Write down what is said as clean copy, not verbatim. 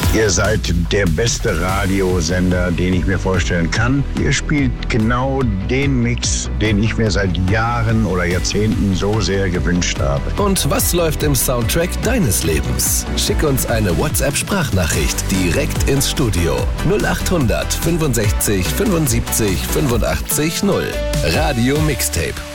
Ihr seid der beste Radiosender, den ich mir vorstellen kann. Ihr spielt genau den Mix, den ich mir seit Jahren oder Jahrzehnten so sehr gewünscht habe. Und was läuft im Soundtrack deines Lebens? Schick uns eine WhatsApp-Sprachnachricht direkt ins Studio. 0800 65 75 85 0. Radio Mixtape.